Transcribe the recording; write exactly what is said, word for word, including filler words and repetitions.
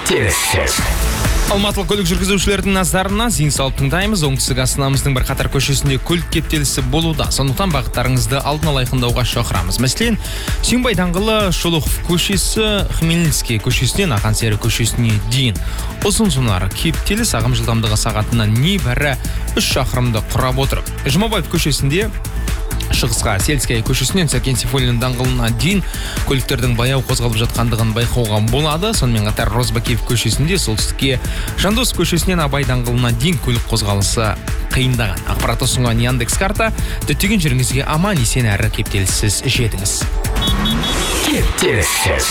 Кептеліссіз. Алматылық көлік жүргізушілердің назарына зейін салып тыңдаймыз. Оңтүстік Астанамыздың бірқатар көшесінде көлік кептелісі болуда. Сондықтан бағыттарыңызды алдын ала айқындауға шақырамыз. Мәселен, Сүйінбай даңғылы Шолохов көшесі Хмельницкий көшесінен Ақан Сері көшесіне дейін ұзын сонар кептеліс ағым жылдамдығы сағатына небәрі үш шақырымды құрап отыр. Жұмабаев көшесінде шығысқа Сельская көшесінен Сәкен Сейфуллин даңғылына дейін көліктердің баяу қозғалып жатқандығын байқауға болады. Сонымен қатар Розбакиев көшесінде солтүстікке Жандос көшесінен Абай даңғылына дейін көлік қозғалысы қиындаған. Ақпарат ұсынған Яндекс карта діттеген жеріңізге аман есен әрі кептеліссіз жетіңіз. Кептеліссіз.